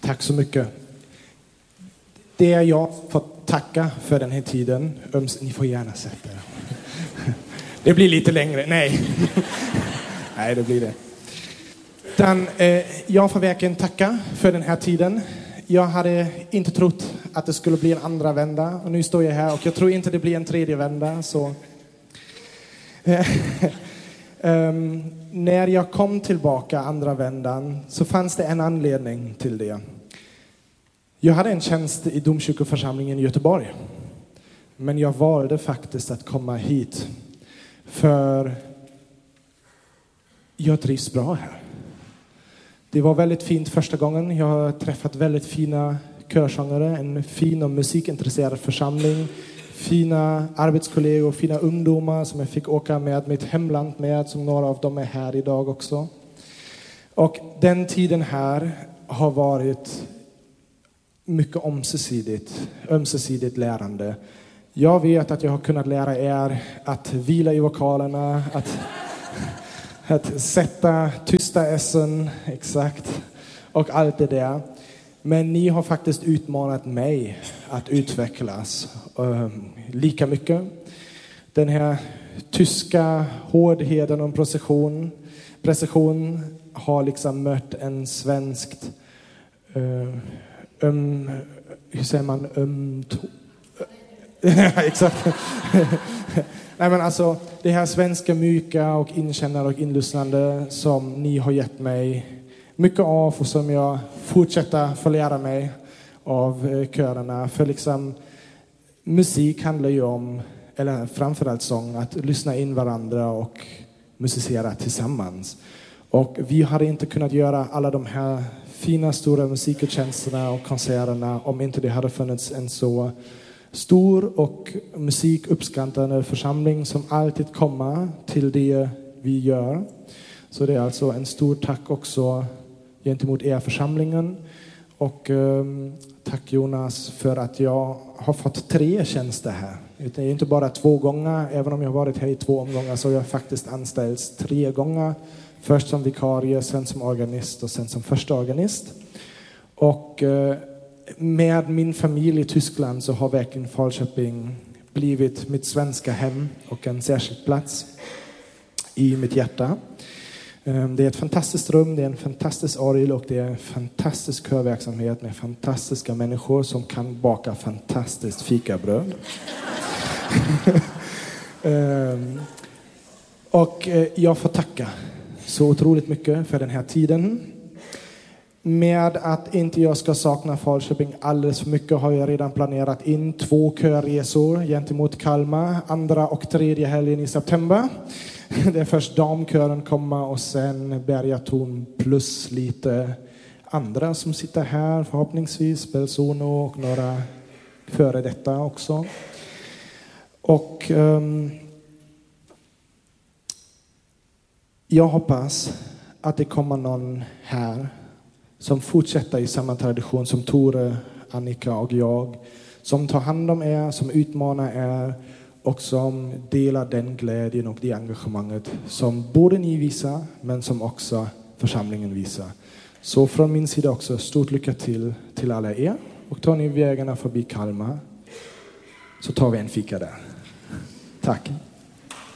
Tack så mycket. Det är jag får tacka för den här tiden. Ni får gärna sätta er. Det blir lite längre. Nej. Nej, det blir det. Jag får verkligen tacka för den här tiden. Jag hade inte trott att det skulle bli en andra vända. Och nu står jag här och jag tror inte det blir en tredje vända. Så. När jag kom tillbaka andra vändan så fanns det en anledning till det. Jag hade en tjänst i domkyrkoförsamlingen i Göteborg. Men jag valde faktiskt att komma hit. För jag trivs bra här. Det var väldigt fint första gången. Jag har träffat väldigt fina körsångare. En fin och musikintresserad församling. Fina arbetskollegor, fina ungdomar som jag fick åka med mitt hemland med. Som några av dem är här idag också. Och den tiden här har varit mycket ömsesidigt lärande. Jag vet att jag har kunnat lära er att vila i vokalerna, att sätta tysta essen, exakt, och allt det där. Men ni har faktiskt utmanat mig att utvecklas lika mycket. Den här tyska hårdheten och precision har liksom mött en svenskt hur säger man exakt. Nej, men alltså det här svenska mjuka och inkännande och inlyssnande som ni har gett mig mycket av och som jag fortsätter få lära mig av körerna. För liksom musik handlar ju om, eller framförallt sång, att lyssna in varandra och musicera tillsammans. Och vi hade inte kunnat göra alla de här fina stora musikutjänsterna och konserterna om inte det hade funnits en så stor och musikuppskattande församling som alltid kommer till det vi gör. Så det är alltså en stor tack också gentemot er församlingen. Och tack Jonas för att jag har fått 3 tjänster här. Det är inte bara 2 gånger. Även om jag har varit här i 2 omgångar så har jag faktiskt anställts 3 gånger. Först som vikarie, sen som organist och sen som första organist. Och med min familj i Tyskland så har verkligen Falköping blivit mitt svenska hem och en särskild plats i mitt hjärta. Det är ett fantastiskt rum, det är en fantastisk orgel och det är en fantastisk körverksamhet med fantastiska människor som kan baka fantastiskt fikabröd. Och jag får tacka så otroligt mycket för den här tiden. Med att inte jag ska sakna Falköping alldeles för mycket har jag redan planerat in 2 körresor gentemot Kalmar. 2:a och 3:e helgen i september. Det är först damkören kommer och sen Bergatorn plus lite andra som sitter här. Förhoppningsvis Belsono och några före detta också. Och jag hoppas att det kommer någon här som fortsätter i samma tradition som Tore, Annika och jag. Som tar hand om er, som utmanar er och som delar den glädjen och det engagemanget som både ni visar men som också församlingen visar. Så från min sida också stort lycka till alla er. Och tar ni vägarna förbi Kalmar så tar vi en fika där. Tack.